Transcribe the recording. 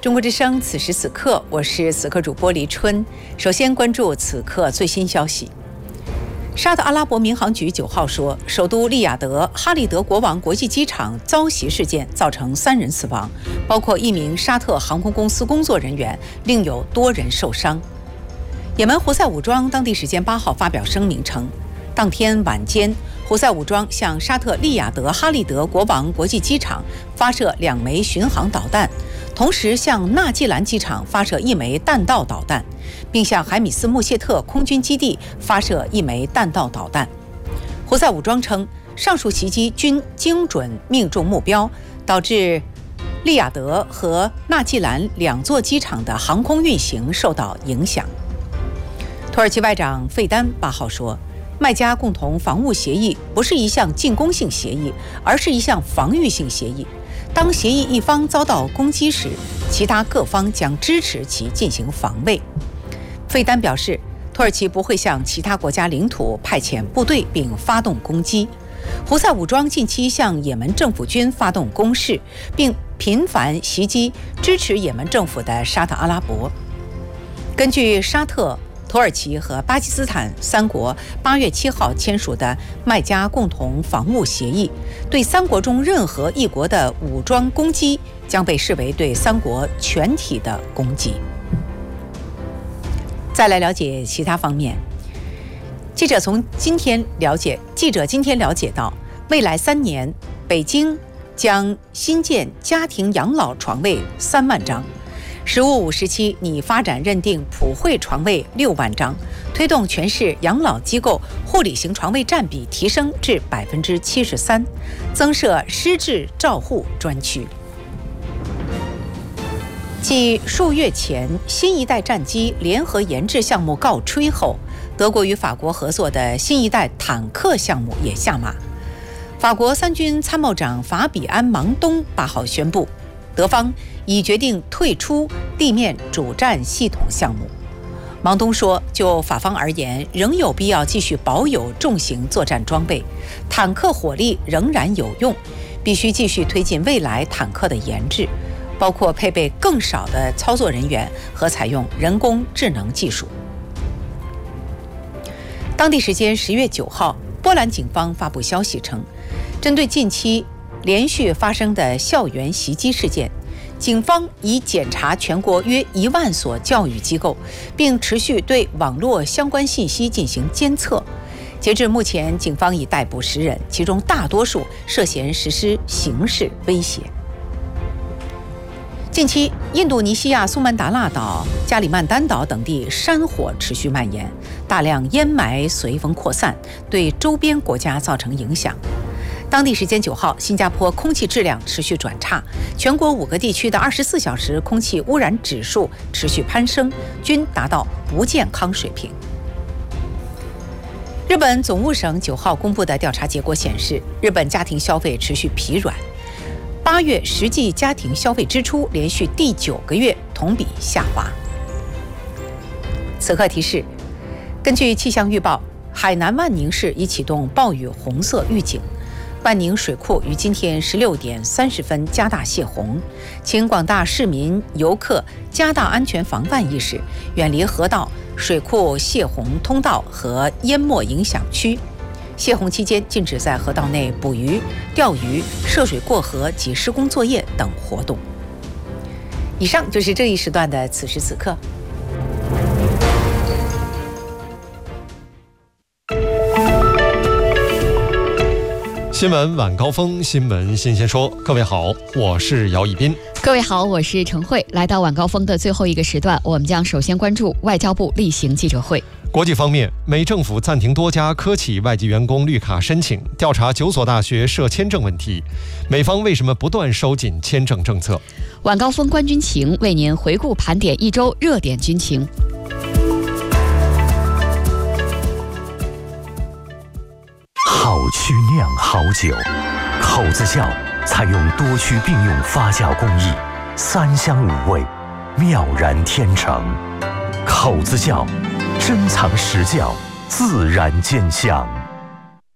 中国之声，此时此刻，我是此刻主播黎春。首先关注此刻最新消息。沙特阿拉伯民航局9号说，首都利雅得哈利德国王国际机场遭袭事件造成3人死亡，包括1名沙特航空公司工作人员，另有多人受伤。也门胡塞武装当地时间8号发表声明称，当天晚间，胡塞武装向沙特利雅得哈利德国王国际机场发射2枚巡航导弹，同时向纳季兰机场发射1枚弹道导弹，并向海米斯穆谢特空军基地发射1枚弹道导弹。胡塞武装称，上述袭击均精准命中目标，导致利雅得和纳季兰2座机场的航空运行受到影响。土耳其外长费丹8号说，麦加共同防务协议不是一项进攻性协议，而是一项防御性协议。当协议一方遭到攻击时，其他各方将支持其进行防卫。费丹表示，土耳其不会向其他国家领土派遣部队并发动攻击。胡塞武装近期向也门政府军发动攻势，并频繁袭击支持也门政府的沙特阿拉伯。根据沙特、土耳其和巴基斯坦3国8月7号签署的麦加共同防务协议，对3国中任何一国的武装攻击将被视为对3国全体的攻击。再来了解其他方面，记者今天了解到，未来3年，北京将新建家庭养老床位3万张。15-5时期拟发展认定普惠床位6万张，推动全市养老机构护理型床位占比提升至73%，增设失智照护专区。继数月前新一代战机联合研制项目告吹后，德国与法国合作的新一代坦克项目也下马。法国3军参谋长法比安·芒东8号宣布，德方已决定退出地面主战系统项目。芒东说，就法方而言，仍有必要继续保有重型作战装备，坦克火力仍然有用，必须继续推进未来坦克的研制，包括配备更少的操作人员和采用人工智能技术。当地时间10月9号，波兰警方发布消息称，针对近期连续发生的校园袭击事件，警方已检查全国约1万所教育机构，并持续对网络相关信息进行监测。截至目前，警方已逮捕10人，其中大多数涉嫌实施刑事威胁。近期，印度尼西亚苏门答腊岛、加里曼丹岛等地山火持续蔓延，大量烟霾随风扩散，对周边国家造成影响。当地时间9号，新加坡空气质量持续转差，全国5个地区的24小时空气污染指数持续攀升，均达到不健康水平。日本总务省9号公布的调查结果显示，日本家庭消费持续疲软，8月实际家庭消费支出连续第9个月同比下滑。此刻提示，根据气象预报，海南万宁市已启动暴雨红色预警。万宁水库于今天16点30分加大泄洪，请广大市民游客加大安全防范意识，远离河道、水库泄洪通道和淹没影响区。泄洪期间，禁止在河道内捕鱼、钓鱼、涉水过河及施工作业等活动。以上就是这一时段的此时此刻。 新闻晚高峰，新闻新鲜说。各位好，我是姚以斌。 各位好，我是陈慧。来到晚高峰的最后一个时段，我们将首先关注外交部例行记者会。 国际方面，美政府暂停多家科企外籍员工绿卡申请，调查9所大学涉签证问题。美方为什么不断收紧签证政策？ 晚高峰观军情，为您回顾盘点一周热点军情。 好曲酿好酒，口子窖采用多区并用发酵工艺，3香5味，妙然天成。口子窖珍藏实窖，自然见香。